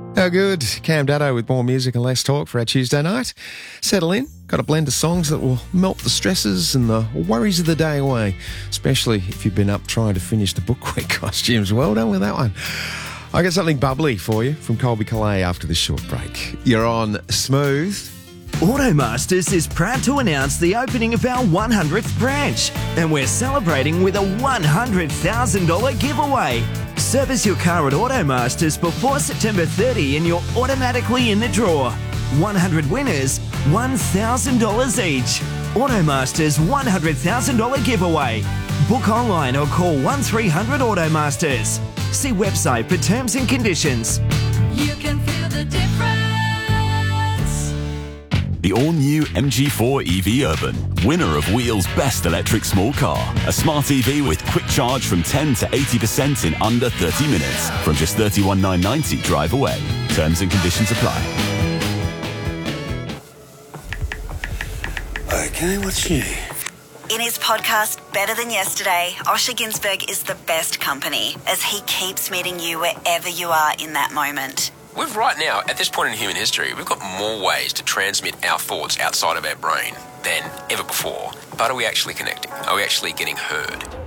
Oh, good. Cam Daddo with more music and less talk for our Tuesday night. Settle in. Got a blend of songs that will melt the stresses and the worries of the day away, especially if you've been up trying to finish the Book Week costumes. Well done with that one. I got something bubbly for you from Colby Calais after this short break. You're on Smooth. Automasters is proud to announce the opening of our 100th branch, and we're celebrating with a $100,000 giveaway. Service your car at Automasters before September 30 and you're automatically in the draw. 100 winners, $1,000 each. Automasters $100,000 giveaway. Book online or call 1300 Automasters. See website for terms and conditions. You can feel the difference. The all-new MG4 EV Urban, winner of Wheel's Best Electric Small Car. A smart EV with quick charge from 10 to 80% in under 30 minutes. From just $31,990 drive away. Terms and conditions apply. Okay, what's new? In his podcast, Better Than Yesterday, Osher Ginsberg is the best company as he keeps meeting you wherever you are in that moment. We've right now, at this point in human history, we've got more ways to transmit our thoughts outside of our brain than ever before. But are we actually connecting? Are we actually getting heard?